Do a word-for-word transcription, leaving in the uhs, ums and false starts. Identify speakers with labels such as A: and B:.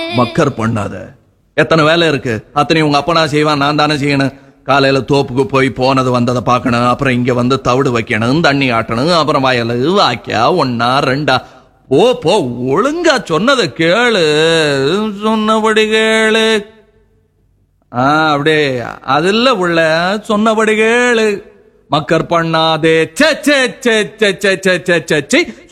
A: மக்கர் பண்ணாத. எத்தனை வேலை இருக்கு, அத்தனை உங்க அப்பனா செய்வான், நான் தானே செய்யணும். காலையில தோப்புக்கு போய் போனது வந்ததை பார்க்கணும், அப்புறம் இங்க வந்து தவிடு வைக்கணும், தண்ணி ஆட்டணும், அப்புறம் வயலு வாக்கியா ஒன்னா ரெண்டா. போ போ, ஒழுங்கா சொன்னதை கேளு, சொன்னபடி கேளு. ஆ, அப்படியே அதுல உள்ள சொன்னபடி கேளு. மக்கர் பண்ணாதே. சே சே சே சே சே சே சே சே